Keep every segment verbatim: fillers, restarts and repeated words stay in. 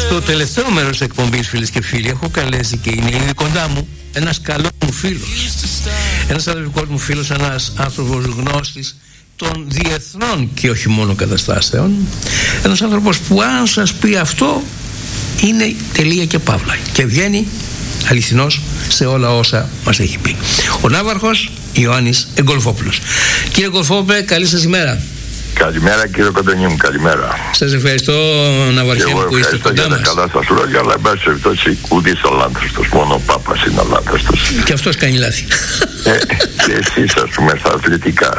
Στο τελευταίο μέρος της εκπομπής, φίλες και φίλοι, έχω καλέσει και είναι ήδη κοντά μου ένας καλός μου φίλος, ένας αδελφικός μου φίλος, ένας άνθρωπος γνώστης των διεθνών και όχι μόνο καταστάσεων, ένας άνθρωπος που αν σας πει αυτό είναι τελεία και παύλα και βγαίνει αληθινός σε όλα όσα μας έχει πει. Ο ναύαρχος Ιωάννης Εγκολφόπουλος. Κύριε Εγκολφόπουλε, καλή σας ημέρα. Καλημέρα κύριε Κοντονή μου, καλημέρα. Σας ευχαριστώ ναυαρχέ μου που είστε κοντά μας. Για τα καλά σας λόγια, αλλά εν πάση περιπτώσει ούτε είσαι αλάνθαστος, μόνο ο Πάπας είναι αλάνθαστος. Και αυτός κάνει λάθη. Ε, και εσείς ας πούμε στα αθλητικά.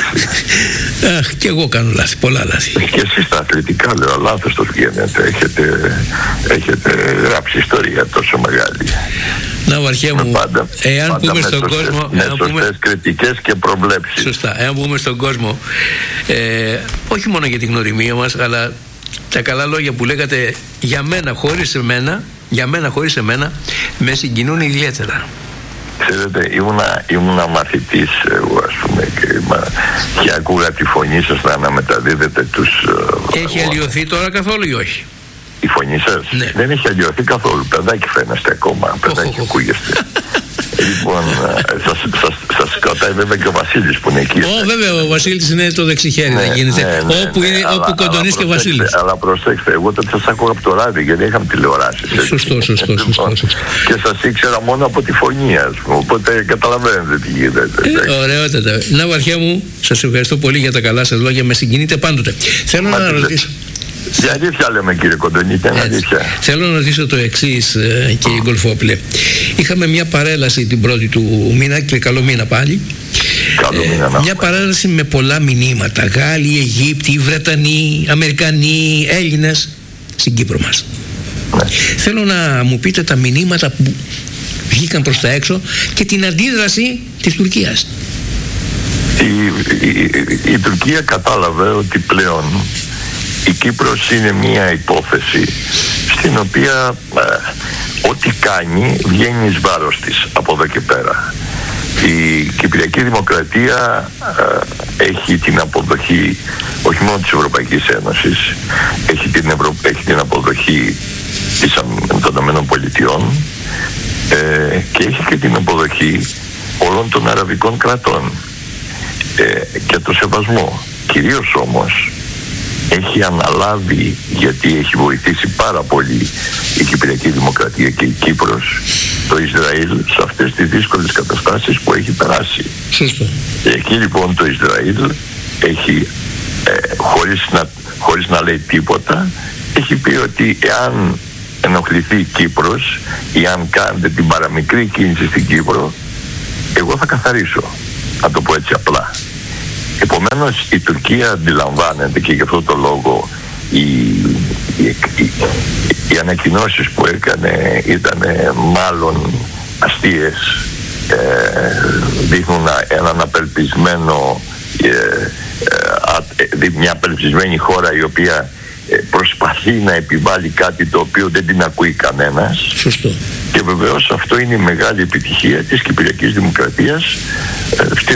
Αχ, και εγώ κάνω λάθη, πολλά λάθη. Και εσείς στα αθλητικά λέω αλάνθαστος βγαίνετε, έχετε, έχετε γράψει ιστορία τόσο μεγάλη. Ναυαρχέ μου, πάντα, εάν πάντα πούμε στον σωστές, κόσμο... με εάν σωστές πούμε, κριτικές και προβλέψεις. Σωστά, εάν πούμε στον κόσμο, ε, όχι μόνο για την γνωριμία μας, αλλά τα καλά λόγια που λέγατε για μένα χωρίς εμένα, για μένα χωρίς εμένα, με συγκινούν ιδιαίτερα. Ξέρετε, ήμουνα, ήμουνα μαθητής εγώ ας πούμε και, μα, και άκουγα τη φωνή σας να αναμεταδίδετε τους... Έχει uh, αλλοιωθεί τώρα καθόλου ή όχι? Η φωνή σας? Ναι. Δεν έχει αλλοιωθεί καθόλου. Παιδάκι φαίνεστε ακόμα. Παιδάκι oh, ακούγεστε. Λοιπόν, σας, σας, σας κρατάει βέβαια και ο Βασίλης που είναι εκεί. Oh, βέβαια, ο Βασίλης είναι το δεξιχέρι, ναι, γίνεται. Ναι, ναι, όπου ναι, είναι, ναι, όπου κοντονείς και ο Βασίλης. Αλλά προσέξτε, εγώ τότε σας άκουγα από το ράδιο γιατί είχαμε τηλεοράσεις. Σωστό, σωστό, σωστό, σωστό. Και σας ήξερα μόνο από τη φωνή, ας πούμε. Οπότε καταλαβαίνετε τι γίνεται. Ε, ωραιότατα. Ναυαρχέ μου, σας ευχαριστώ πολύ για τα καλά σας λόγια. Με συγκινείτε πάντοτε. Θέλω να ρωτήσω. Για αλήθεια λέμε κύριε Κοντονή, είναι αλήθεια. Θέλω να ρωτήσω το εξής ε, κύριε Γκολφόπουλε. Είχαμε μια παρέλαση την πρώτη του μήνα και καλό μήνα πάλι. Καλό μήνα, ε, μια παρέλαση με πολλά μηνύματα. Γάλλοι, Αιγύπτιοι, Βρετανοί, Αμερικανοί, Έλληνες στην Κύπρο μας. Ναι. Θέλω να μου πείτε τα μηνύματα που βγήκαν προς τα έξω και την αντίδραση της Τουρκίας. Η, η, η, η Τουρκία κατάλαβε ότι πλέον η Κύπρος είναι μια υπόθεση στην οποία ε, ό,τι κάνει βγαίνει εις βάρος της από εδώ και πέρα. Η Κυπριακή Δημοκρατία ε, έχει την αποδοχή όχι μόνο της Ευρωπαϊκής Ένωσης, έχει την, Ευρω... έχει την αποδοχή της, των ΗΠΑ ε, και έχει και την αποδοχή όλων των αραβικών κρατών ε, και το σεβασμό. Κυρίως όμως έχει αναλάβει, γιατί έχει βοηθήσει πάρα πολύ η Κυπριακή Δημοκρατία και η Κύπρος, το Ισραήλ σε αυτές τις δύσκολες καταστάσεις που έχει περάσει. Σωστό. Εκεί λοιπόν το Ισραήλ έχει ε, χωρίς, να, χωρίς να λέει τίποτα έχει πει ότι εάν ενοχληθεί η Κύπρος ή αν κάνετε την παραμικρή κίνηση στην Κύπρο, εγώ θα καθαρίσω, να το πω έτσι απλά. Επομένως η Τουρκία αντιλαμβάνεται και γι' αυτό το λόγο οι, οι, οι, οι ανακοινώσεις που έκανε ήταν μάλλον αστείες, ε, δείχνουν έναν απελπισμένο ε, ε, μια απελπισμένη χώρα η οποία προσπαθεί να επιβάλλει κάτι το οποίο δεν την ακούει κανένας. Σωστό. Και βεβαίως αυτό είναι η μεγάλη επιτυχία της Κυπριακής Δημοκρατίας ε,